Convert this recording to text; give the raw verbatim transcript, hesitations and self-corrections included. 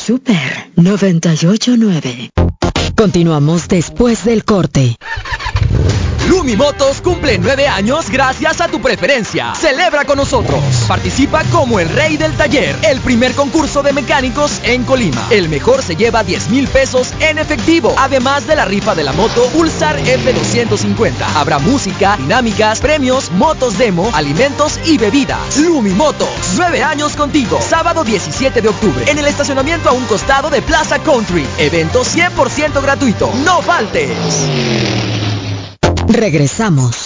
Super noventa y ocho punto nueve. Continuamos después del corte. Lumimotos cumple nueve años gracias a tu preferencia. Celebra con nosotros. Participa como el rey del taller. El primer concurso de mecánicos en Colima. El mejor se lleva diez mil pesos en efectivo. Además de la rifa de la moto Pulsar F doscientos cincuenta. Habrá música, dinámicas, premios, motos demo, alimentos y bebidas. Lumimotos, nueve años contigo. Sábado diecisiete de octubre. En el estacionamiento a un costado de Plaza Country. Evento cien por ciento gratuito. No faltes. Regresamos.